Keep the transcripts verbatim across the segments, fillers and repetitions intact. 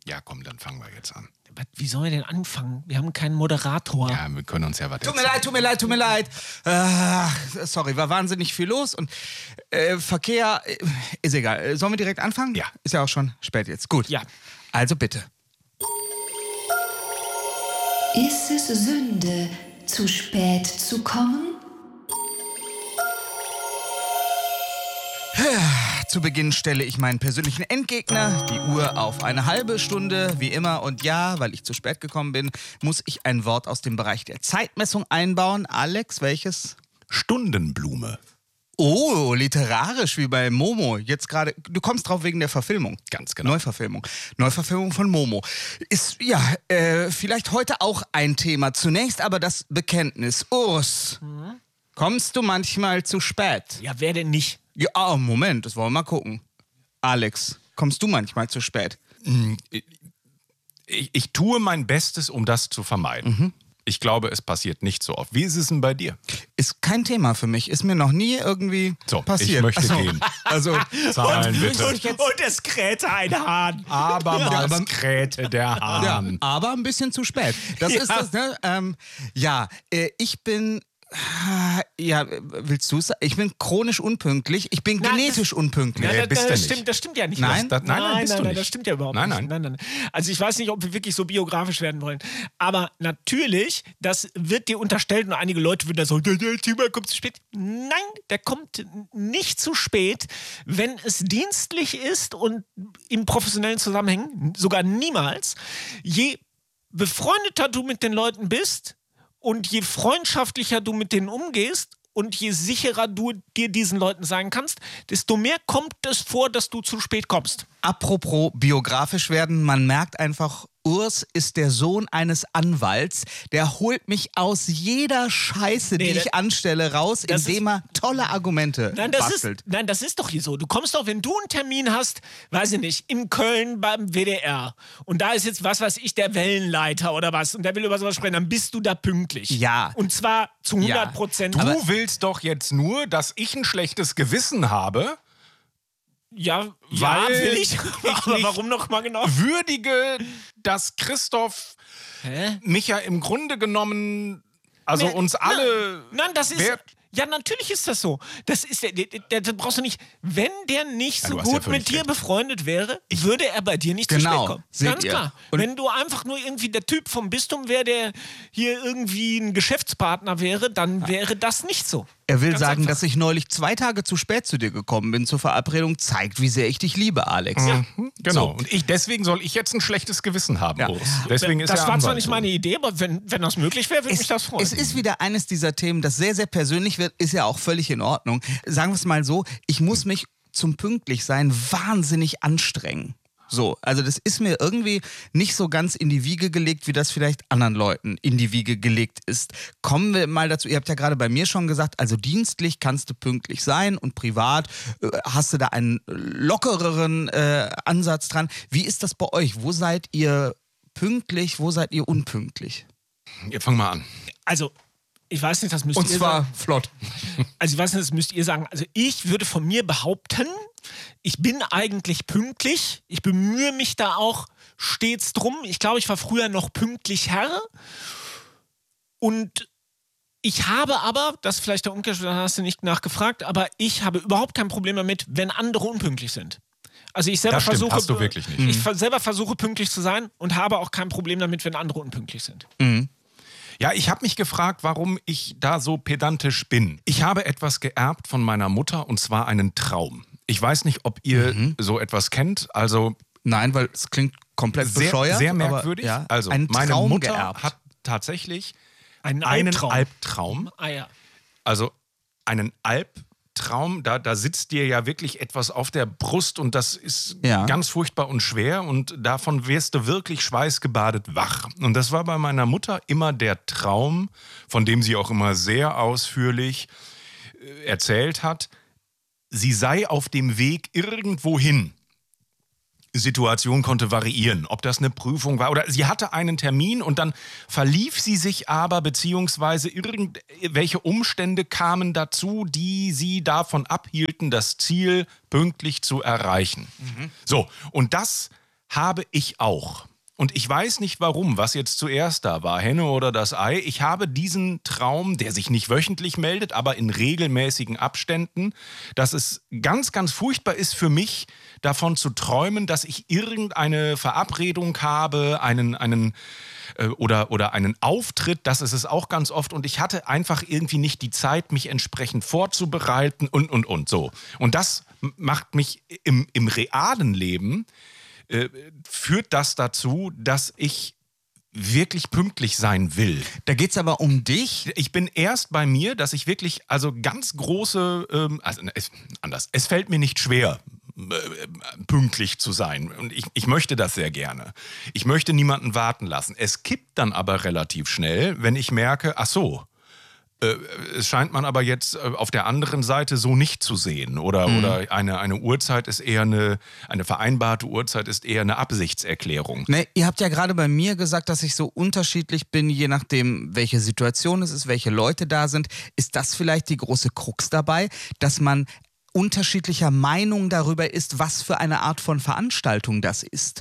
Ja, komm, dann fangen wir jetzt an. Wie sollen wir denn anfangen? Wir haben keinen Moderator. Ja, wir können uns ja was Tut mir leid, tut mir leid, tut mir leid. Äh, sorry, war wahnsinnig viel los und äh, Verkehr, äh, ist egal. Sollen wir direkt anfangen? Ja. Ist ja auch schon spät jetzt. Gut. Ja. Also bitte. Ist es Sünde, zu spät zu kommen? Zu Beginn stelle ich meinen persönlichen Endgegner, die Uhr auf eine halbe Stunde, wie immer. Und ja, weil ich zu spät gekommen bin, muss ich ein Wort aus dem Bereich der Zeitmessung einbauen. Alex, welches? Stundenblume. Oh, literarisch wie bei Momo. Jetzt gerade, du kommst drauf wegen der Verfilmung. Ganz genau. Neuverfilmung. Neuverfilmung von Momo. Ist, ja, äh, vielleicht heute auch ein Thema. Zunächst aber das Bekenntnis. Urs, mhm. kommst du manchmal zu spät? Ja, wer denn nicht? Ja, oh, Moment, das wollen wir mal gucken. Alex, kommst du manchmal zu spät? Ich, ich tue mein Bestes, um das zu vermeiden. Mhm. Ich glaube, es passiert nicht so oft. Wie ist es denn bei dir? Ist kein Thema für mich. Ist mir noch nie irgendwie so, passiert. Ich möchte also, gehen. Also, Zahlen und, bitte. Und, und es krähte ein Hahn. Abermals ja, krähte der Hahn. Ja, aber ein bisschen zu spät. Das ja. ist das, ne? Ähm, ja, äh, ich bin... Ja, willst du es sagen? Ich bin chronisch unpünktlich. Ich bin nein, genetisch das, unpünktlich. Nein, nee, das, bist das, du stimmt, nicht. das stimmt ja nicht. Nein, das, nein, nein, nein, bist nein, du nein, nicht. das stimmt ja überhaupt nein, nicht. Nein. Nein, nein. Also ich weiß nicht, ob wir wirklich so biografisch werden wollen. Aber natürlich, das wird dir unterstellt und einige Leute würden da so, der, der Thema kommt zu spät. Nein, der kommt nicht zu spät, wenn es dienstlich ist und im professionellen Zusammenhang sogar niemals. Je befreundeter du mit den Leuten bist und je freundschaftlicher du mit denen umgehst, und je sicherer du dir diesen Leuten sein kannst, desto mehr kommt es vor, dass du zu spät kommst. Apropos biografisch werden, man merkt einfach, Urs ist der Sohn eines Anwalts. Der holt mich aus jeder Scheiße, nee, die das, ich anstelle, raus, indem er tolle Argumente nein, das bastelt. Ist, nein, das ist doch hier so. Du kommst doch, wenn du einen Termin hast, weiß ich nicht, in Köln beim W D R und da ist jetzt, was weiß ich, der Wellenleiter oder was und der will über sowas sprechen, dann bist du da pünktlich. Ja. Und zwar zu hundert Prozent. Ja. Du willst doch jetzt nur, dass ich ein schlechtes Gewissen habe. Ja, weil ja, will ich. ich Aber warum noch mal genau? Würdige, dass Christoph Hä? mich ja im Grunde genommen, also Nee, uns alle... Nein, nein das ist... Wer, ja, natürlich ist das so. Das ist der, der, der, der brauchst du nicht. Wenn der nicht ja, so gut ja mit dir recht. befreundet wäre, würde er bei dir nicht genau, zu spät kommen. Ganz ihr. klar. Und wenn du einfach nur irgendwie der Typ vom Bistum wäre, der hier irgendwie ein Geschäftspartner wäre, dann ja. wäre das nicht so. Er will Ganz sagen, einfach. dass ich neulich zwei Tage zu spät zu dir gekommen bin zur Verabredung, zeigt, wie sehr ich dich liebe, Alex. Ja, genau. So. Und ich, deswegen soll ich jetzt ein schlechtes Gewissen haben, Ja. Urs. Deswegen ist das er war zwar Anwalt nicht so. meine Idee, aber wenn, wenn das möglich wäre, würde mich das freuen. Es ist wieder eines dieser Themen, das sehr, sehr persönlich wird, ist ja auch völlig in Ordnung. Sagen wir es mal so, ich muss mich zum Pünktlichsein wahnsinnig anstrengen. So, also das ist mir irgendwie nicht so ganz in die Wiege gelegt, wie das vielleicht anderen Leuten in die Wiege gelegt ist. Kommen wir mal dazu, ihr habt ja gerade bei mir schon gesagt, also dienstlich kannst du pünktlich sein und privat äh, hast du da einen lockereren äh, Ansatz dran. Wie ist das bei euch? Wo seid ihr pünktlich, wo seid ihr unpünktlich? Jetzt fang mal an. Also, ich weiß nicht, das müsst Und ihr zwar sagen. flott. Also ich weiß nicht, das müsst ihr sagen. Also ich würde von mir behaupten, ich bin eigentlich pünktlich. Ich bemühe mich da auch stets drum. Ich glaube, ich war früher noch pünktlich Herr. Und ich habe aber, das ist vielleicht der Umkehrschluss, da hast du nicht nachgefragt, aber ich habe überhaupt kein Problem damit, wenn andere unpünktlich sind. Also ich selber Das stimmt, versuche, hast du wirklich nicht. ich mhm. selber versuche pünktlich zu sein und habe auch kein Problem damit, wenn andere unpünktlich sind. Mhm. Ja, ich habe mich gefragt, warum ich da so pedantisch bin. Ich habe etwas geerbt von meiner Mutter und zwar einen Traum. Ich weiß nicht, ob ihr mhm. so etwas kennt. Also nein, weil es klingt komplett sehr, bescheuert. Sehr merkwürdig. Aber, ja, also einen meine Traum Mutter geerbt. hat tatsächlich einen, einen Albtraum. Albtraum. Ah ja. Also einen Albtraum. Traum, da, da sitzt dir ja wirklich etwas auf der Brust und das ist ja. ganz furchtbar und schwer und davon wirst du wirklich schweißgebadet wach. Und das war bei meiner Mutter immer der Traum, von dem sie auch immer sehr ausführlich äh, erzählt hat, sie sei auf dem Weg irgendwo hin. Situation konnte variieren, ob das eine Prüfung war oder sie hatte einen Termin und dann verlief sie sich aber, beziehungsweise irgendwelche Umstände kamen dazu, die sie davon abhielten, das Ziel pünktlich zu erreichen. Mhm. So, und das habe ich auch. Und ich weiß nicht warum, was jetzt zuerst da war, Henne oder das Ei. Ich habe diesen Traum, der sich nicht wöchentlich meldet, aber in regelmäßigen Abständen, dass es ganz, ganz furchtbar ist für mich, davon zu träumen, dass ich irgendeine Verabredung habe, einen, einen äh, oder, oder einen Auftritt, das ist es auch ganz oft. Und ich hatte einfach irgendwie nicht die Zeit, mich entsprechend vorzubereiten und, und, und so. Und das macht mich im, im realen Leben Äh, führt das dazu, dass ich wirklich pünktlich sein will. Da geht's aber um dich. Ich bin erst bei mir, dass ich wirklich, also ganz große, ähm, also es, anders, es fällt mir nicht schwer, äh, pünktlich zu sein. Und ich, ich möchte das sehr gerne. Ich möchte niemanden warten lassen. Es kippt dann aber relativ schnell, wenn ich merke, ach so, es scheint man aber jetzt auf der anderen Seite so nicht zu sehen. Oder, mhm. oder eine, eine Uhrzeit ist eher eine, eine vereinbarte Uhrzeit ist eher eine Absichtserklärung. Ne, ihr habt ja gerade bei mir gesagt, dass ich so unterschiedlich bin, je nachdem, welche Situation es ist, welche Leute da sind. Ist das vielleicht die große Krux dabei, dass man unterschiedlicher Meinung darüber ist, was für eine Art von Veranstaltung das ist?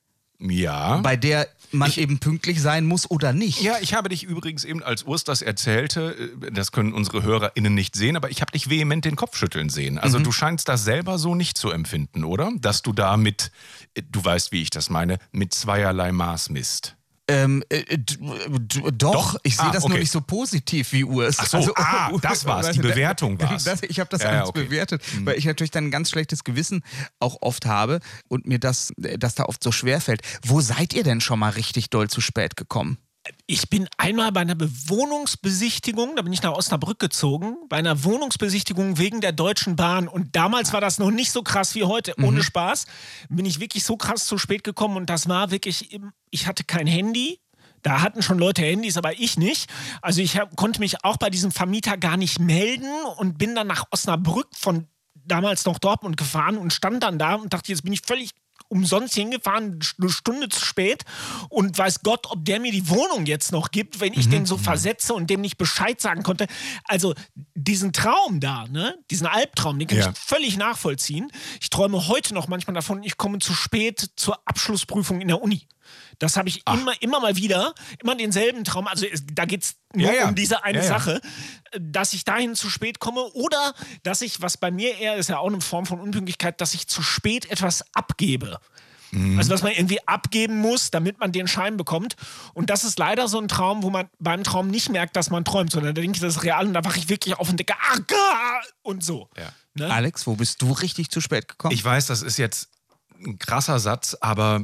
Ja. Bei der man ich, eben pünktlich sein muss oder nicht. Ja, ich habe dich übrigens eben, als Urs das erzählte, das können unsere HörerInnen nicht sehen, aber ich habe dich vehement den Kopf schütteln sehen. Also mhm. du scheinst das selber so nicht zu empfinden, oder? Dass du da mit, du weißt, wie ich das meine, mit zweierlei Maß misst. Ähm, äh, d- d- doch, Doch? ich sehe Ah, das okay. nur nicht so positiv wie Urs. Ach so, ah, das war's, die Bewertung war's. Das, ich habe das Ja, ja, alles okay. bewertet, Mhm. weil ich natürlich dann ein ganz schlechtes Gewissen auch oft habe und mir das, das da oft so schwer fällt. Wo seid ihr denn schon mal richtig doll zu spät gekommen? Ich bin einmal bei einer Bewohnungsbesichtigung, da bin ich nach Osnabrück gezogen, bei einer Wohnungsbesichtigung wegen der Deutschen Bahn. Und damals war das noch nicht so krass wie heute, ohne Mhm. Spaß. Bin ich wirklich so krass zu spät gekommen und das war wirklich, im- ich hatte kein Handy. Da hatten schon Leute Handys, aber ich nicht. Also ich hab, konnte mich auch bei diesem Vermieter gar nicht melden und bin dann nach Osnabrück von damals noch Dortmund gefahren und stand dann da und dachte, jetzt bin ich völlig umsonst hingefahren, eine Stunde zu spät und weiß Gott, ob der mir die Wohnung jetzt noch gibt, wenn ich Mhm. den so versetze und dem nicht Bescheid sagen konnte. Also diesen Traum da, ne, diesen Albtraum, den kann Ja. ich völlig nachvollziehen. Ich träume heute noch manchmal davon, ich komme zu spät zur Abschlussprüfung in der Uni. Das habe ich immer, immer mal wieder, immer denselben Traum. Also es, da geht es nur Ja, ja. um diese eine Ja, ja. Sache, dass ich dahin zu spät komme oder dass ich, was bei mir eher ist ja auch eine Form von Unpünktlichkeit, dass ich zu spät etwas abgebe. Also was man irgendwie abgeben muss, damit man den Schein bekommt. Und das ist leider so ein Traum, wo man beim Traum nicht merkt, dass man träumt, sondern da denke ich, das ist real und da wache ich wirklich auf und denke, ah, ga, und so. Ja. Ne? Alex, wo bist du richtig zu spät gekommen? Ich weiß, das ist jetzt ein krasser Satz, aber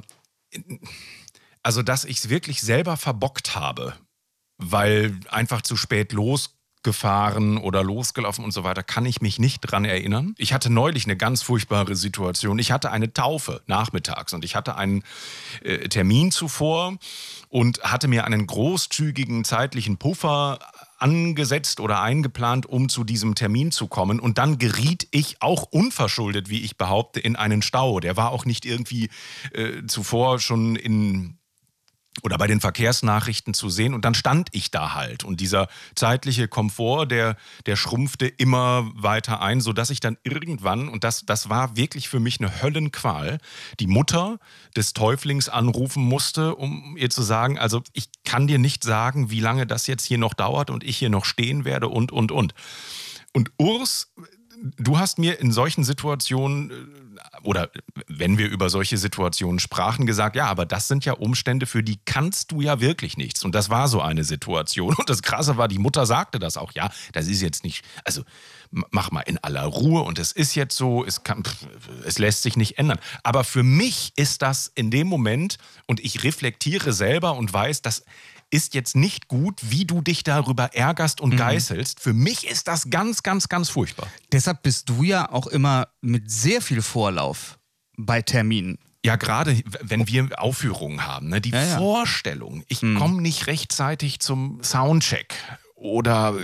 also, dass ich es wirklich selber verbockt habe, weil einfach zu spät losgefahren oder losgelaufen und so weiter, kann ich mich nicht dran erinnern. Ich hatte neulich eine ganz furchtbare Situation. Ich hatte eine Taufe nachmittags und ich hatte einen äh, Termin zuvor und hatte mir einen großzügigen zeitlichen Puffer angesetzt oder eingeplant, um zu diesem Termin zu kommen. Und dann geriet ich auch unverschuldet, wie ich behaupte, in einen Stau. Der war auch nicht irgendwie äh, zuvor schon in oder bei den Verkehrsnachrichten zu sehen. Und dann stand ich da halt. Und dieser zeitliche Komfort, der, der schrumpfte immer weiter ein, sodass ich dann irgendwann, und das, das war wirklich für mich eine Höllenqual, die Mutter des Täuflings anrufen musste, um ihr zu sagen, also ich kann dir nicht sagen, wie lange das jetzt hier noch dauert und ich hier noch stehen werde und, und, und. Und Urs, du hast mir in solchen Situationen oder wenn wir über solche Situationen sprachen, gesagt, ja, aber das sind ja Umstände, für die kannst du ja wirklich nichts. Und das war so eine Situation. Und das Krasse war, die Mutter sagte das auch, ja, das ist jetzt nicht, also mach mal in aller Ruhe und es ist jetzt so, es, kann, es lässt sich nicht ändern. Aber für mich ist das in dem Moment, und ich reflektiere selber und weiß, dass ist jetzt nicht gut, wie du dich darüber ärgerst und geißelst. Für mich ist das ganz, ganz, ganz furchtbar. Deshalb bist du ja auch immer mit sehr viel Vorlauf bei Terminen. Ja, gerade wenn wir Aufführungen haben, ne, die Ja, ja. Vorstellung, ich komme nicht rechtzeitig zum Soundcheck oder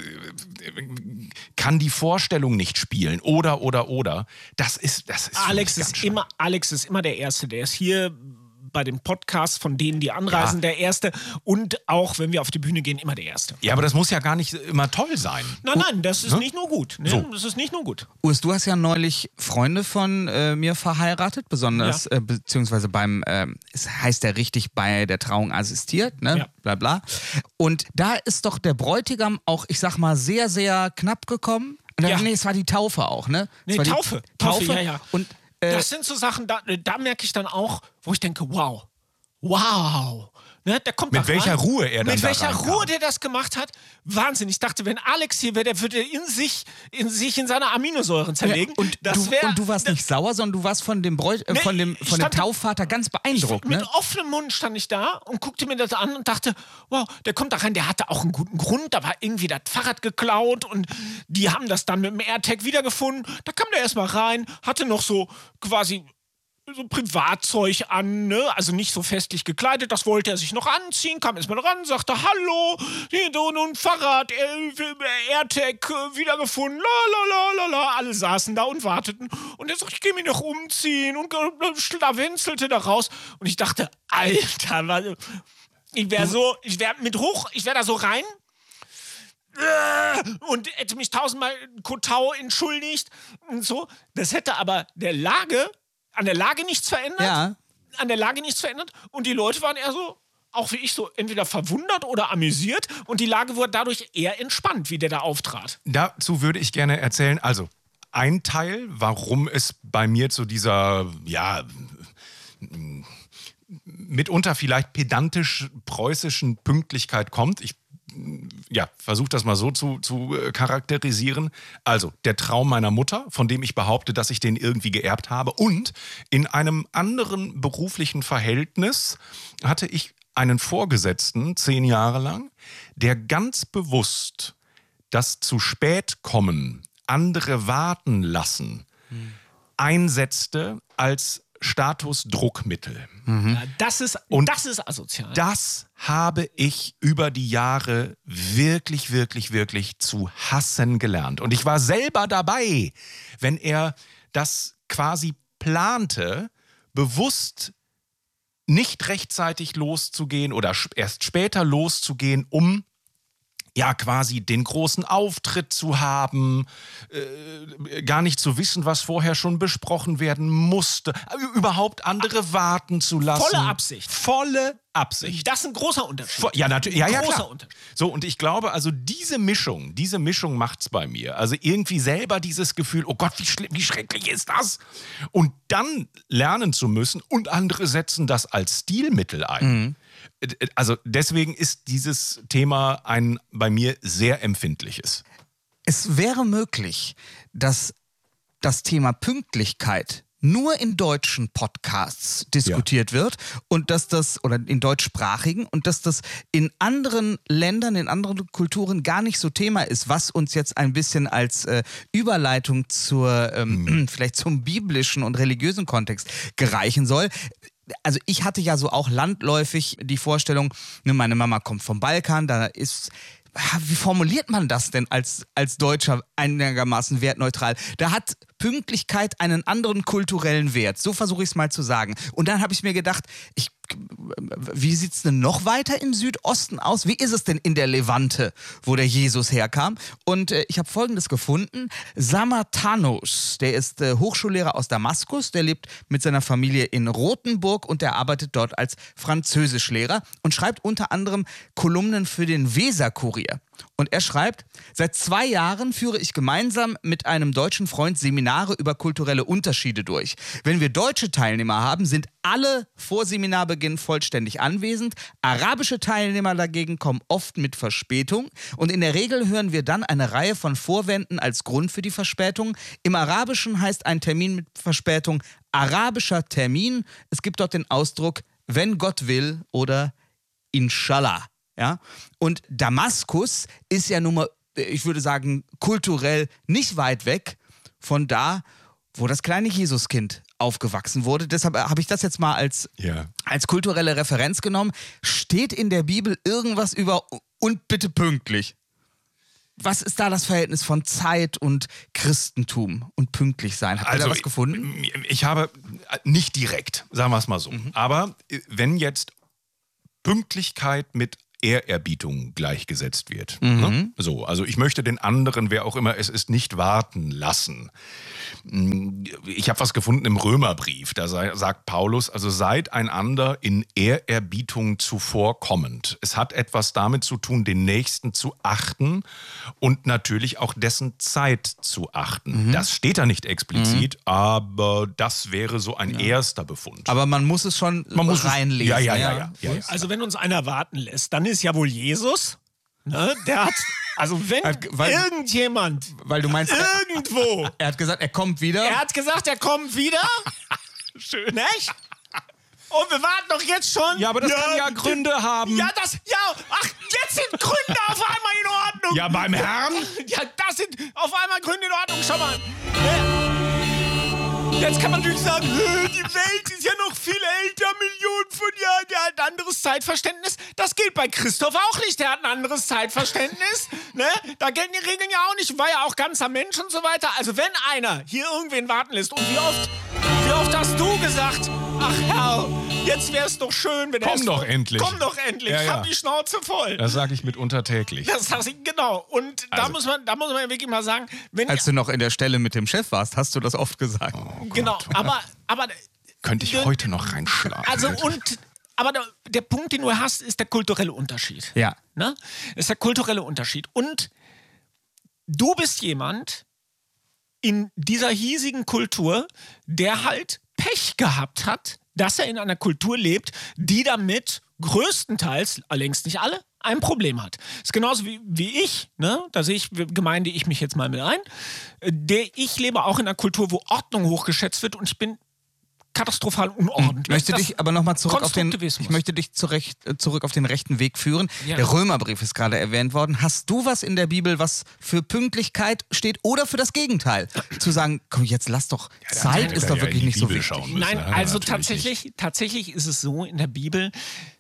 kann die Vorstellung nicht spielen oder, oder, oder. Das ist, das ist Alex für mich ganz ist schlimm. immer, Alex ist immer der Erste, der ist hier bei den Podcasts von denen, die anreisen, Ja. der Erste. Und auch, wenn wir auf die Bühne gehen, immer der Erste. Ja, aber das muss ja gar nicht immer toll sein. Nein, nein, das ist Ne? nicht nur gut. Ne? So. Das ist nicht nur gut. Urs, du hast ja neulich Freunde von äh, mir verheiratet, besonders, Ja. äh, beziehungsweise beim, ähm, es heißt ja richtig, bei der Trauung assistiert, ne? Ja. Bla bla. Und da ist doch der Bräutigam auch, ich sag mal, sehr, sehr knapp gekommen. Und dann, Ja. Nee, es war die Taufe auch, ne? Nee, Es war die Taufe. Taufe, Taufe, ja, ja. Und äh, Das sind so Sachen, da, da merke ich dann auch, wo ich denke, wow, wow. Ne, der kommt Mit da welcher rein. Ruhe er dann Mit da welcher reinkam. Ruhe der das gemacht hat. Wahnsinn. Ich dachte, wenn Alex hier wäre, der würde in sich, in sich in seine Aminosäuren zerlegen. und, das du, wär, und du warst nicht sauer, sondern du warst von dem, Bräut, äh, Nee, von dem, ich von dem stand- Taufvater ganz beeindruckt, mit ne? offenem Mund stand ich da und guckte mir das an und dachte, wow, der kommt da rein, der hatte auch einen guten Grund, da war irgendwie das Fahrrad geklaut und die haben das dann mit dem AirTag wiedergefunden. Da kam der erstmal rein, hatte noch so quasi so Privatzeug an, ne? Also nicht so festlich gekleidet, das wollte er sich noch anziehen, kam erstmal ran, sagte, hallo, hier so ein Fahrrad, äh, AirTag äh, wiedergefunden, la la la la la, alle saßen da und warteten und er sagt, ich gehe mich noch umziehen und äh, schlawenzelte da raus und ich dachte, Alter, was, ich wäre so, ich wäre mit hoch, ich wäre da so rein und hätte mich tausendmal Kotau entschuldigt und so, das hätte aber der Lage an der Lage nichts verändert. Ja. An der Lage nichts verändert. Und die Leute waren eher so, auch wie ich, so entweder verwundert oder amüsiert. Und die Lage wurde dadurch eher entspannt, wie der da auftrat. Dazu würde ich gerne erzählen, also ein Teil, warum es bei mir zu dieser, ja, mitunter vielleicht pedantisch-preußischen Pünktlichkeit kommt. Ich ja, versuche das mal so zu, zu äh, charakterisieren. Also, der Traum meiner Mutter, von dem ich behaupte, dass ich den irgendwie geerbt habe. Und in einem anderen beruflichen Verhältnis hatte ich einen Vorgesetzten, zehn Jahre lang, der ganz bewusst das zu spät kommen, andere warten lassen, hm. einsetzte als Statusdruckmittel. Ja, das, ist, Und das ist asozial. Das habe ich über die Jahre wirklich, wirklich, wirklich zu hassen gelernt. Und ich war selber dabei, wenn er das quasi plante, bewusst nicht rechtzeitig loszugehen oder erst später loszugehen, um ja quasi den großen Auftritt zu haben, äh, gar nicht zu wissen, was vorher schon besprochen werden musste, überhaupt andere warten zu lassen. Volle Absicht. Volle Absicht. Das ist ein großer Unterschied. Vo- Ja, natürlich. Ja, ja, Großer klar. Unterschied. So, und ich glaube, also diese Mischung, diese Mischung macht's bei mir. Also irgendwie selber dieses Gefühl, oh Gott, wie, schlimm, wie schrecklich ist das? Und dann lernen zu müssen und andere setzen das als Stilmittel ein. Mhm. Also deswegen ist dieses Thema ein bei mir sehr empfindliches. Es wäre möglich, dass das Thema Pünktlichkeit nur in deutschen Podcasts diskutiert wird und dass das, oder in deutschsprachigen, und dass das in anderen Ländern, in anderen Kulturen gar nicht so Thema ist, was uns jetzt ein bisschen als äh, Überleitung zur, ähm, hm. vielleicht zum biblischen und religiösen Kontext gereichen soll. Also ich hatte ja so auch landläufig die Vorstellung, ne, meine Mama kommt vom Balkan, da ist, wie formuliert man das denn als, als Deutscher einigermaßen wertneutral? Da hat Pünktlichkeit einen anderen kulturellen Wert, so versuche ich es mal zu sagen. Und dann habe ich mir gedacht, ich, wie sieht es denn noch weiter im Südosten aus? Wie ist es denn in der Levante, wo der Jesus herkam? Und äh, ich habe Folgendes gefunden. Samartanos, der ist äh, Hochschullehrer aus Damaskus, der lebt mit seiner Familie in Rothenburg und der arbeitet dort als Französischlehrer und schreibt unter anderem Kolumnen für den Weser-Kurier. Und er schreibt, seit zwei Jahren führe ich gemeinsam mit einem deutschen Freund Seminare über kulturelle Unterschiede durch. Wenn wir deutsche Teilnehmer haben, sind alle vor Seminarbeginn vollständig anwesend. Arabische Teilnehmer dagegen kommen oft mit Verspätung. Und in der Regel hören wir dann eine Reihe von Vorwänden als Grund für die Verspätung. Im Arabischen heißt ein Termin mit Verspätung arabischer Termin. Es gibt dort den Ausdruck, wenn Gott will oder Inshallah. Ja? Und Damaskus ist ja nun mal, ich würde sagen, kulturell nicht weit weg von da, wo das kleine Jesuskind aufgewachsen wurde. Deshalb habe ich das jetzt mal als, Ja. als kulturelle Referenz genommen. Steht in der Bibel irgendwas über und bitte pünktlich? Was ist da das Verhältnis von Zeit und Christentum und pünktlich sein? Habt ihr Also da was gefunden? Ich, ich habe nicht direkt, sagen wir es mal so. Mhm. Aber wenn jetzt Pünktlichkeit mit Ehrerbietung gleichgesetzt wird. Mhm. Ne? So, also ich möchte den anderen, wer auch immer es ist, nicht warten lassen. Ich habe was gefunden im Römerbrief, da sei, sagt Paulus, also seid einander in Ehrerbietung zuvorkommend. Es hat etwas damit zu tun, den Nächsten zu achten und natürlich auch dessen Zeit zu achten. Mhm. Das steht da nicht explizit, mhm. aber das wäre so ein ja. erster Befund. Aber man muss es schon man muss reinlesen. Es, ja, ja, ja, ja, ja, ja. Also wenn uns einer warten lässt, dann ist ja wohl Jesus. Ne? Der hat, also wenn weil, irgendjemand, weil du meinst, irgendwo, er, er hat gesagt, er kommt wieder. Er hat gesagt, er kommt wieder. Schön, nicht? Und wir warten doch jetzt schon. Ja, aber das ja, kann ja Gründe haben. Ja, das, ja, ach, jetzt sind Gründe auf einmal in Ordnung. Ja, beim Herrn? Ja, das sind auf einmal Gründe in Ordnung, schau mal. Ja. Jetzt kann man natürlich sagen, die Welt ist ja noch viel älter, Millionen von Jahren, der hat ein anderes Zeitverständnis. Das gilt bei Christoph auch nicht, der hat ein anderes Zeitverständnis. Ne? Da gelten die Regeln ja auch nicht, war ja auch ganzer Mensch und so weiter. Also wenn einer hier irgendwen warten lässt, und wie oft, wie oft hast du gesagt, ach Herr, jetzt wär's doch schön, wenn er... Komm doch endlich. Komm doch endlich, ja, ja. Hab die Schnauze voll. Das sage ich mitunter täglich. Das sag ich, genau. Und also. da, muss man, da muss man wirklich mal sagen... Wenn Als du noch in der Stelle mit dem Chef warst, hast du das oft gesagt. Oh, genau, aber... aber könnte ich heute noch reinschlagen. Also und... Aber der, der Punkt, den du hast, ist der kulturelle Unterschied. Ja. Ne? Ist der kulturelle Unterschied. Und du bist jemand in dieser hiesigen Kultur, der halt Pech gehabt hat, dass er in einer Kultur lebt, die damit größtenteils, längst nicht alle, ein Problem hat. Das ist genauso wie, wie ich, ne? Da sehe ich, gemeinde ich mich jetzt mal mit ein. Der, ich lebe auch in einer Kultur, wo Ordnung hochgeschätzt wird und ich bin katastrophal unordentlich. Ich möchte dich aber nochmal zurück auf den, ich möchte dich zurecht, zurück auf den rechten Weg führen. Ja. Der Römerbrief ist gerade erwähnt worden. Hast du was in der Bibel, was für Pünktlichkeit steht oder für das Gegenteil? Zu sagen, komm, jetzt lass doch, ja, Zeit ist doch wirklich ja nicht so wichtig. Müssen. Nein, also tatsächlich, tatsächlich ist es so in der Bibel,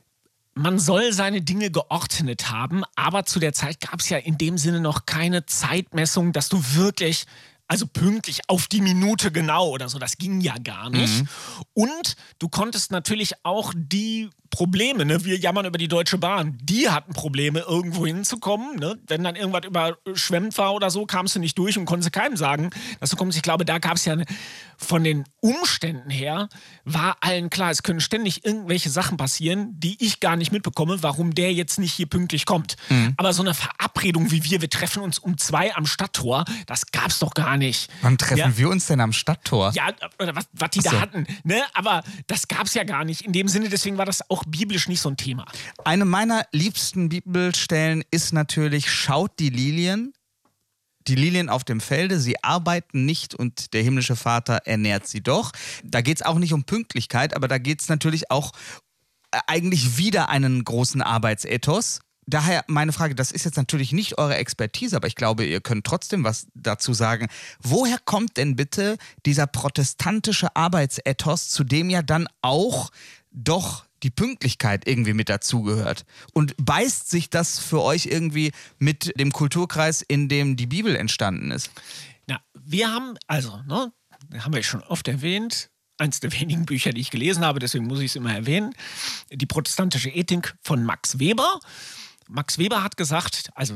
man soll seine Dinge geordnet haben, aber zu der Zeit gab es ja in dem Sinne noch keine Zeitmessung, dass du wirklich... Also pünktlich auf die Minute genau oder so, das ging ja gar nicht. Mhm. Und du konntest natürlich auch die Probleme, ne? Wir jammern über die Deutsche Bahn, die hatten Probleme, irgendwo hinzukommen. Ne? Wenn dann irgendwas überschwemmt war oder so, kamst du nicht durch und konntest keinem sagen, dass du kommst. Ich glaube, da gab es ja eine, von den Umständen her, war allen klar, es können ständig irgendwelche Sachen passieren, die ich gar nicht mitbekomme, warum der jetzt nicht hier pünktlich kommt. Mhm. Aber so eine Verabredung wie wir, wir treffen uns um zwei am Stadttor, das gab es doch gar nicht. Wann treffen ja? wir uns denn am Stadttor? Ja, oder was, was die Ach so. da hatten. Ne? Aber das gab es ja gar nicht. In dem Sinne, deswegen war das auch biblisch nicht so ein Thema. Eine meiner liebsten Bibelstellen ist natürlich, schaut die Lilien, die Lilien auf dem Felde, sie arbeiten nicht und der himmlische Vater ernährt sie doch. Da geht es auch nicht um Pünktlichkeit, aber da geht es natürlich auch eigentlich wieder einen großen Arbeitsethos. Daher meine Frage, das ist jetzt natürlich nicht eure Expertise, aber ich glaube, ihr könnt trotzdem was dazu sagen. Woher kommt denn bitte dieser protestantische Arbeitsethos, zu dem ja dann auch doch die Pünktlichkeit irgendwie mit dazugehört? Und beißt sich das für euch irgendwie mit dem Kulturkreis, in dem die Bibel entstanden ist? Na, wir haben, also, ne, haben wir schon oft erwähnt, eins der wenigen Bücher, die ich gelesen habe, deswegen muss ich es immer erwähnen, die protestantische Ethik von Max Weber. Max Weber hat gesagt, also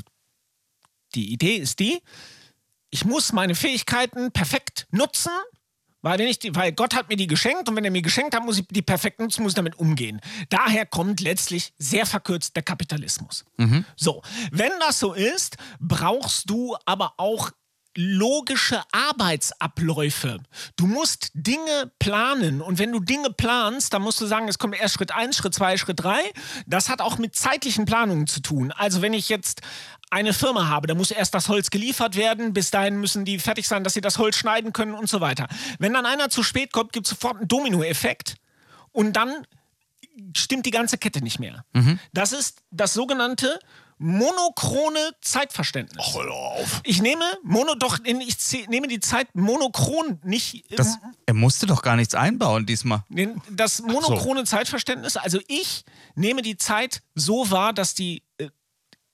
die Idee ist die, ich muss meine Fähigkeiten perfekt nutzen, weil, wenn ich die, weil Gott hat mir die geschenkt und wenn er mir geschenkt hat, muss ich die perfekt nutzen, muss ich damit umgehen. Daher kommt letztlich sehr verkürzt der Kapitalismus. Mhm. So, wenn das so ist, brauchst du aber auch logische Arbeitsabläufe. Du musst Dinge planen und wenn du Dinge planst, dann musst du sagen, es kommt erst Schritt eins, Schritt zwei, Schritt drei. Das hat auch mit zeitlichen Planungen zu tun. Also wenn ich jetzt eine Firma habe, da muss erst das Holz geliefert werden, bis dahin müssen die fertig sein, dass sie das Holz schneiden können und so weiter. Wenn dann einer zu spät kommt, gibt es sofort einen Dominoeffekt und dann stimmt die ganze Kette nicht mehr. Mhm. Das ist das sogenannte monochrone Zeitverständnis. Ach, hör auf. Ich nehme Mono doch in, ich nehme die Zeit monochron nicht. Das, er musste doch gar nichts einbauen diesmal. Das monochrone so. Zeitverständnis, also ich nehme die Zeit so wahr, dass die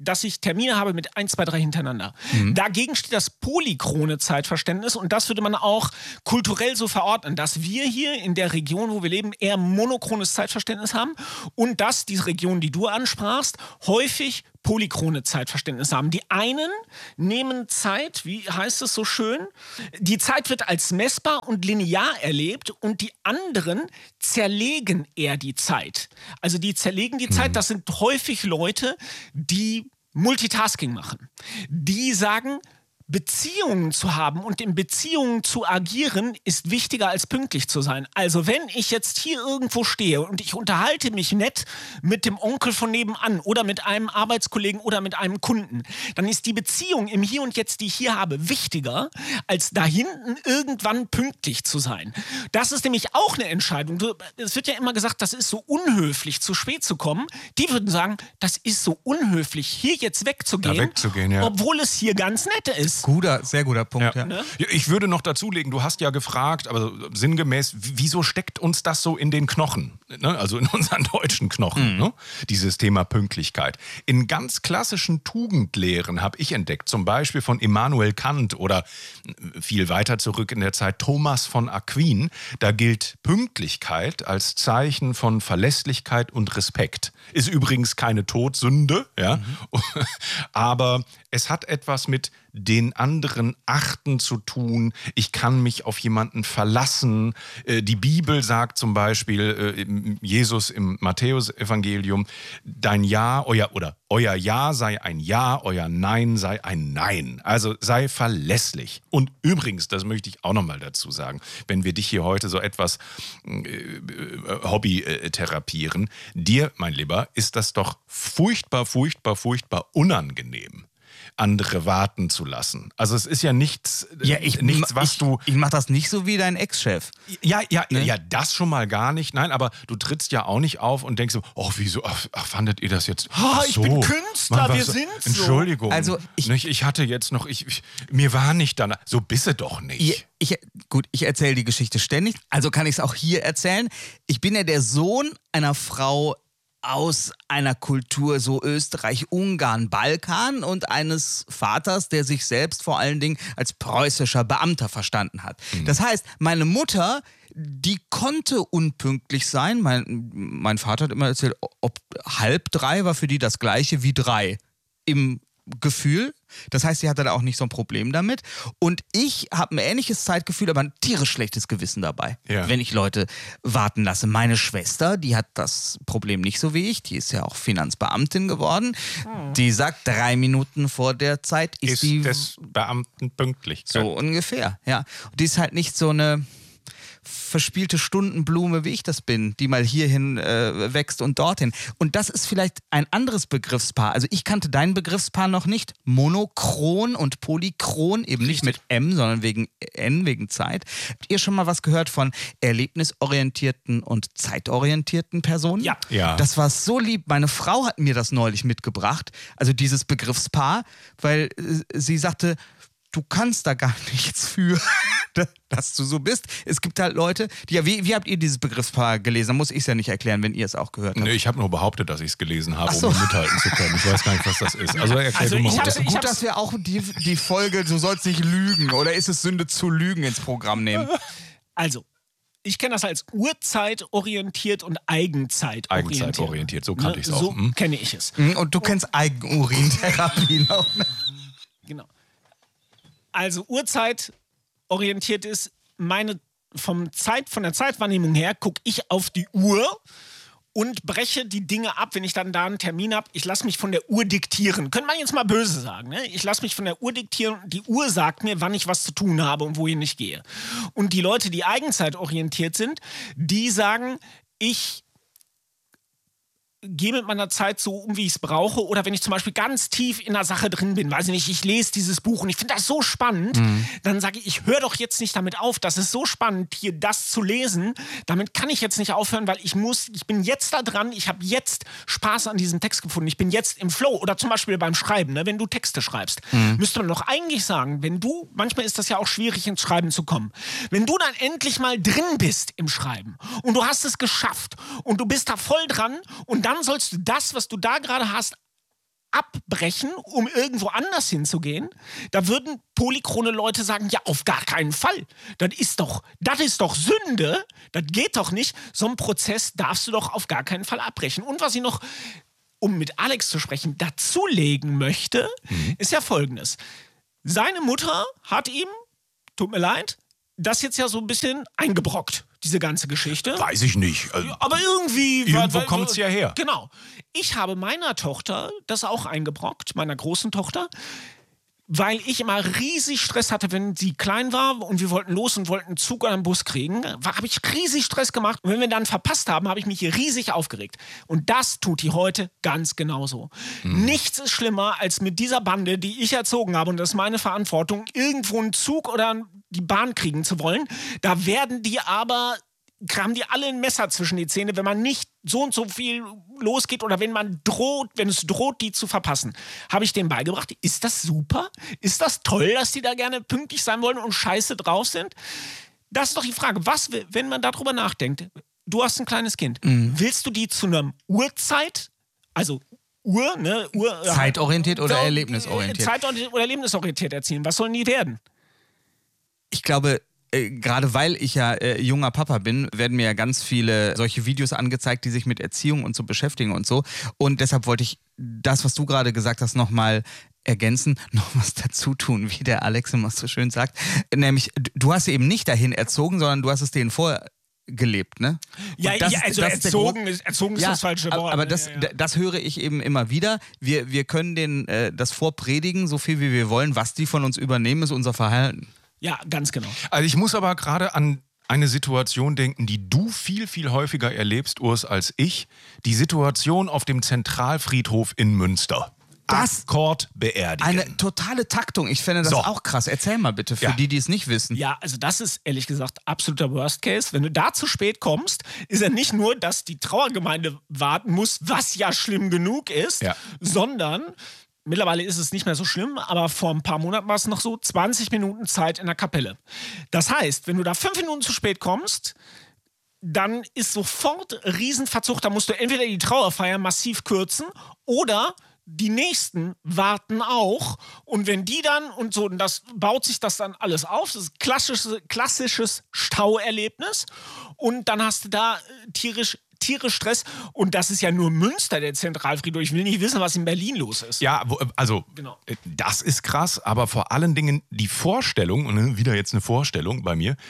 dass ich Termine habe mit eins, zwei, drei hintereinander. Mhm. Dagegen steht das polychrone Zeitverständnis und das würde man auch kulturell so verordnen, dass wir hier in der Region, wo wir leben, eher monochrones Zeitverständnis haben und dass diese Region, die du ansprachst, häufig polychrone Zeitverständnis haben. Die einen nehmen Zeit, wie heißt es so schön, die Zeit wird als messbar und linear erlebt und die anderen zerlegen eher die Zeit. Also die zerlegen die mhm. Zeit, das sind häufig Leute, die Multitasking machen. Die sagen, Beziehungen zu haben und in Beziehungen zu agieren ist wichtiger als pünktlich zu sein. Also wenn ich jetzt hier irgendwo stehe und ich unterhalte mich nett mit dem Onkel von nebenan oder mit einem Arbeitskollegen oder mit einem Kunden, dann ist die Beziehung im Hier und Jetzt, die ich hier habe, wichtiger, als da hinten irgendwann pünktlich zu sein. Das ist nämlich auch eine Entscheidung. Es wird ja immer gesagt, das ist so unhöflich, zu spät zu kommen. Die würden sagen, das ist so unhöflich, hier jetzt wegzugehen, da wegzugehen, ja. obwohl es hier ganz nett ist. Guter, sehr guter Punkt, ja. Ja. Ja. Ich würde noch dazulegen, du hast ja gefragt, aber sinngemäß, wieso steckt uns das so in den Knochen? Ne? Also in unseren deutschen Knochen, mhm. ne? Dieses Thema Pünktlichkeit. In ganz klassischen Tugendlehren habe ich entdeckt, zum Beispiel von Immanuel Kant oder viel weiter zurück in der Zeit Thomas von Aquin, da gilt Pünktlichkeit als Zeichen von Verlässlichkeit und Respekt. Ist übrigens keine Todsünde, ja? Mhm. Aber es hat etwas mit den anderen achten zu tun. Ich kann mich auf jemanden verlassen. Die Bibel sagt zum Beispiel, Jesus im Matthäusevangelium, dein Ja, euer oder euer Ja sei ein Ja, euer Nein sei ein Nein. Also sei verlässlich. Und übrigens, das möchte ich auch nochmal dazu sagen, wenn wir dich hier heute so etwas äh, Hobby äh, therapieren, dir, mein Lieber, ist das doch furchtbar, furchtbar, furchtbar unangenehm, andere warten zu lassen. Also es ist ja nichts, ja, ich, nichts was ich, du... Ich mach das nicht so wie dein Ex-Chef. Ja, ja, ne? ja, das schon mal gar nicht. Nein, aber du trittst ja auch nicht auf und denkst so, oh, wieso, ach, ach fandet ihr das jetzt? Ach, ich so. bin Künstler, Mann, wir so, sind so. Entschuldigung. Also ich, ich, ich hatte jetzt noch, ich, ich, mir war nicht danach. So bist du doch nicht. Ich, ich, gut, ich erzähle die Geschichte ständig, also kann ich es auch hier erzählen. Ich bin ja der Sohn einer Frau aus einer Kultur so Österreich, Ungarn, Balkan und eines Vaters, der sich selbst vor allen Dingen als preußischer Beamter verstanden hat. Mhm. Das heißt, meine Mutter, die konnte unpünktlich sein. Mein, mein Vater hat immer erzählt, ob halb drei war für die das gleiche wie drei im Gefühl. Das heißt, sie hatte da auch nicht so ein Problem damit. Und ich habe ein ähnliches Zeitgefühl, aber ein tierisch schlechtes Gewissen dabei, ja. wenn ich Leute warten lasse. Meine Schwester, die hat das Problem nicht so wie ich. Die ist ja auch Finanzbeamtin geworden. Oh. Die sagt, drei Minuten vor der Zeit ist, ist die... des Beamten pünktlich. So ungefähr, ja. Und die ist halt nicht so eine verspielte Stundenblume, wie ich das bin, die mal hierhin äh, wächst und dorthin. Und das ist vielleicht ein anderes Begriffspaar. Also ich kannte dein Begriffspaar noch nicht. Monochron und Polychron, eben nicht mit M, sondern wegen N, wegen Zeit. Habt ihr schon mal was gehört von erlebnisorientierten und zeitorientierten Personen? Ja. ja. Das war so lieb. Meine Frau hat mir das neulich mitgebracht, also dieses Begriffspaar, weil äh, sie sagte, du kannst da gar nichts für, dass du so bist. Es gibt halt Leute, die ja, wie, wie habt ihr dieses Begriffspaar gelesen? Da muss ich es ja nicht erklären, wenn ihr es auch gehört habt. Nee, ich habe nur behauptet, dass ich es gelesen habe, so. um mithalten zu können. Ich weiß gar nicht, was das ist. Also erklär also du mal. ich Gut, hab's, ich Gut, dass wir auch die, die Folge, du sollst nicht lügen, oder ist es Sünde zu lügen, ins Programm nehmen? Also, ich kenne das als Uhrzeitorientiert und Eigenzeitorientiert. Eigenzeitorientiert, so kannte ich es auch. So hm? kenne ich es. Und du kennst Eigenurintherapie noch. Genau. Also Uhrzeitorientiert ist meine, vom Zeit, von der Zeitwahrnehmung her, gucke ich auf die Uhr und breche die Dinge ab, wenn ich dann da einen Termin habe. Ich lasse mich von der Uhr diktieren. Könnte man jetzt mal böse sagen. Ne? Ich lasse mich von der Uhr diktieren. Die Uhr sagt mir, wann ich was zu tun habe und wohin ich gehe. Und die Leute, die eigenzeitorientiert sind, die sagen, ich gehe mit meiner Zeit so um, wie ich es brauche. Oder wenn ich zum Beispiel ganz tief in der Sache drin bin, weiß ich nicht, ich lese dieses Buch und ich finde das so spannend, mhm. dann sage ich, ich höre doch jetzt nicht damit auf. Das ist so spannend, hier das zu lesen. Damit kann ich jetzt nicht aufhören, weil ich muss, ich bin jetzt da dran, ich habe jetzt Spaß an diesem Text gefunden. Ich bin jetzt im Flow. Oder zum Beispiel beim Schreiben, ne? Wenn du Texte schreibst, mhm. müsste man doch eigentlich sagen, wenn du, manchmal ist das ja auch schwierig, ins Schreiben zu kommen, wenn du dann endlich mal drin bist im Schreiben und du hast es geschafft und du bist da voll dran und dann Dann sollst du das, was du da gerade hast, abbrechen, um irgendwo anders hinzugehen, da würden polychrone Leute sagen, ja, auf gar keinen Fall. Das ist doch, das ist doch Sünde. Das geht doch nicht. So einen Prozess darfst du doch auf gar keinen Fall abbrechen. Und was ich noch, um mit Alex zu sprechen, dazulegen möchte, mhm. ist ja Folgendes. Seine Mutter hat ihm, tut mir leid, das jetzt ja so ein bisschen eingebrockt, diese ganze Geschichte. Weiß ich nicht. Also, aber irgendwie... Irgendwo kommt es ja her. Genau. Ich habe meiner Tochter das auch eingebrockt, meiner großen Tochter, weil ich immer riesig Stress hatte, wenn sie klein war und wir wollten los und wollten einen Zug oder einen Bus kriegen, habe ich riesig Stress gemacht. Und wenn wir dann verpasst haben, habe ich mich hier riesig aufgeregt. Und das tut die heute ganz genauso. Mhm. Nichts ist schlimmer, als mit dieser Bande, die ich erzogen habe, und das ist meine Verantwortung, irgendwo einen Zug oder die Bahn kriegen zu wollen. Da werden die aber... haben die alle ein Messer zwischen die Zähne, wenn man nicht so und so viel losgeht oder wenn man droht, wenn es droht, die zu verpassen. Habe ich denen beigebracht. Ist das super? Ist das toll, dass die da gerne pünktlich sein wollen und scheiße drauf sind? Das ist doch die Frage. Was, wenn man darüber nachdenkt? Du hast ein kleines Kind. Mhm. Willst du die zu einer Uhrzeit, also Uhr, ne? Uhr, Zeitorientiert oder so, erlebnisorientiert? Zeitorientiert oder erlebnisorientiert erzielen. Was sollen die werden? Ich glaube... Äh, gerade weil ich ja äh, junger Papa bin, werden mir ja ganz viele solche Videos angezeigt, die sich mit Erziehung und so beschäftigen und so. Und deshalb wollte ich das, was du gerade gesagt hast, nochmal ergänzen, noch was dazu tun, wie der Alex immer so schön sagt. Nämlich, du hast sie eben nicht dahin erzogen, sondern du hast es denen vorgelebt, ne? Ja, das, ja, also das erzogen ist, erzogen ist ja, das falsche Wort. Aber das, ja, ja. das höre ich eben immer wieder. Wir, wir können denen äh, das vorpredigen, so viel wie wir wollen. Was die von uns übernehmen, ist unser Verhalten. Ja, ganz genau. Also ich muss aber gerade an eine Situation denken, die du viel, viel häufiger erlebst, Urs, als ich. Die Situation auf dem Zentralfriedhof in Münster. Das Akkord beerdigen. Eine totale Taktung. Ich finde das So. auch krass. Erzähl mal bitte für Ja. die, die es nicht wissen. Ja, also das ist ehrlich gesagt absoluter Worst Case. Wenn du da zu spät kommst, ist ja nicht nur, dass die Trauergemeinde warten muss, was ja schlimm genug ist, Ja. sondern... Mittlerweile ist es nicht mehr so schlimm, aber vor ein paar Monaten war es noch so, zwanzig Minuten Zeit in der Kapelle. Das heißt, wenn du da fünf Minuten zu spät kommst, dann ist sofort Riesenverzug. Da musst du entweder die Trauerfeier massiv kürzen oder die Nächsten warten auch. Und wenn die dann und so, und das baut sich das dann alles auf. Das ist klassisches, klassisches Stauerlebnis. Und dann hast du da äh, tierisch tierisch Stress. Und das ist ja nur Münster, der Zentralfriedhof. Ich will nicht wissen, was in Berlin los ist. Ja, wo, also Genau. das ist krass, aber vor allen Dingen die Vorstellung, und wieder jetzt eine Vorstellung bei mir,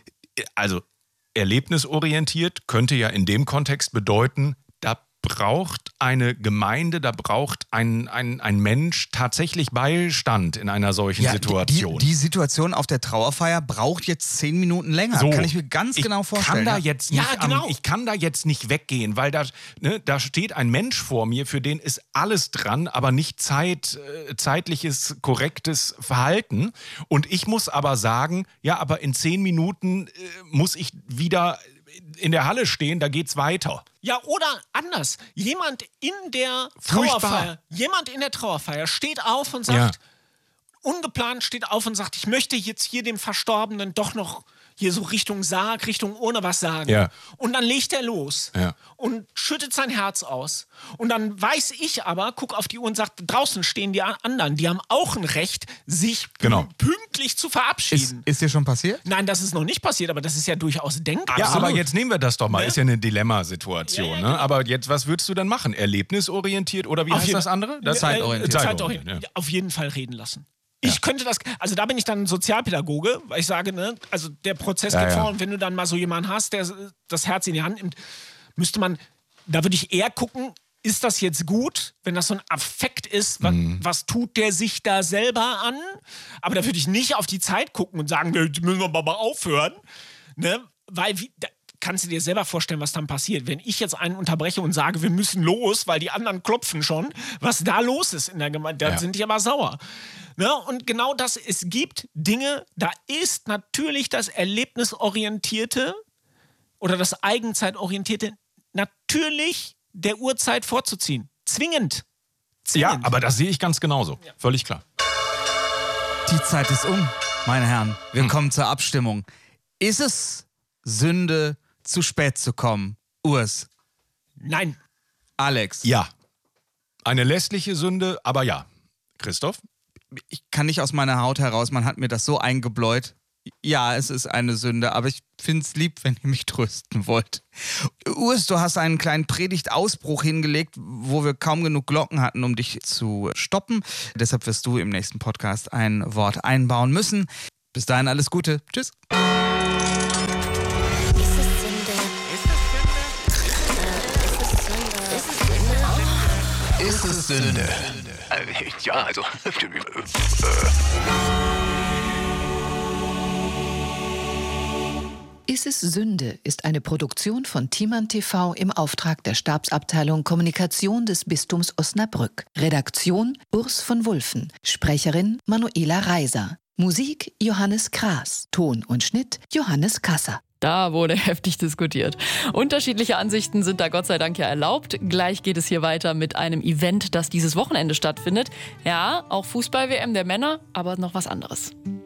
also erlebnisorientiert könnte ja in dem Kontext bedeuten, da braucht eine Gemeinde, da braucht ein, ein, ein Mensch tatsächlich Beistand in einer solchen Ja, Situation. Die, die Situation auf der Trauerfeier braucht jetzt zehn Minuten länger. So. Kann ich mir ganz ich genau vorstellen. Kann da ja. jetzt Ja, nicht genau. am, ich kann da jetzt nicht weggehen, weil da, ne, da steht ein Mensch vor mir, für den ist alles dran, aber nicht Zeit, äh, zeitliches, korrektes Verhalten. Und ich muss aber sagen, ja, aber in zehn Minuten äh, muss ich wieder in der Halle stehen, da geht's weiter. Ja, oder anders. Jemand in der Furchtbar. Trauerfeier, jemand in der Trauerfeier steht auf und sagt, Ja. ungeplant steht auf und sagt, ich möchte jetzt hier dem Verstorbenen doch noch hier so Richtung Sarg, Richtung ohne was sagen. Ja. Und dann legt er los Ja. und schüttet sein Herz aus. Und dann weiß ich aber, guck auf die Uhr und sagt, draußen stehen die anderen, die haben auch ein Recht, sich Genau. pünktlich zu Ist, verabschieden. ist dir schon passiert? Nein, das ist noch nicht passiert, aber das ist ja durchaus denkbar. Ja, Absolut. aber jetzt nehmen wir das doch mal. Ne? Ist ja eine Dilemmasituation. Ja, ja, Ne? genau. Aber jetzt, was würdest du dann machen? Erlebnisorientiert oder wie Auf heißt jeden- das andere? Das Äh, Zeitorientiert. äh, Zeitorientiert, Zeitorientiert. ja. Auf jeden Fall reden lassen. Ich könnte das, also da bin ich dann Sozialpädagoge, weil ich sage, ne, also der Prozess Ja, geht ja. vor und wenn du dann mal so jemanden hast, der das Herz in die Hand nimmt, müsste man, da würde ich eher gucken, ist das jetzt gut, wenn das so ein Affekt ist, was, Mhm. was tut der sich da selber an? Aber da würde ich nicht auf die Zeit gucken und sagen, ne, jetzt müssen wir mal aufhören, ne, weil wie, da, kannst du dir selber vorstellen, was dann passiert. Wenn ich jetzt einen unterbreche und sage, wir müssen los, weil die anderen klopfen schon, was da los ist in der Gemeinde, dann Ja. sind die aber sauer. Ne? Und genau das, es gibt Dinge, da ist natürlich das Erlebnisorientierte oder das Eigenzeitorientierte natürlich der Uhrzeit vorzuziehen. Zwingend. Ja, Zwingend. aber das sehe ich ganz genauso. Völlig klar. Die Zeit ist um, meine Herren. Wir Hm. kommen zur Abstimmung. Ist es Sünde, zu spät zu kommen? Urs, Nein. Alex, Ja. Eine lästliche Sünde, aber ja. Christoph? Ich kann nicht aus meiner Haut heraus, man hat mir das so eingebläut. Ja, es ist eine Sünde, aber ich finde es lieb, wenn ihr mich trösten wollt. Urs, du hast einen kleinen Predigtausbruch hingelegt, wo wir kaum genug Glocken hatten, um dich zu stoppen. Deshalb wirst du im nächsten Podcast ein Wort einbauen müssen. Bis dahin alles Gute. Tschüss. Ist es Sünde? Äh, ja, also. Ist es Sünde ist eine Produktion von Timan T V im Auftrag der Stabsabteilung Kommunikation des Bistums Osnabrück. Redaktion Urs von Wulfen. Sprecherin Manuela Reiser. Musik Johannes Kraas. Ton und Schnitt Johannes Kasser. Da wurde heftig diskutiert. Unterschiedliche Ansichten sind da Gott sei Dank ja erlaubt. Gleich geht es hier weiter mit einem Event, das dieses Wochenende stattfindet. Ja, auch Fußball-W M der Männer, aber noch was anderes.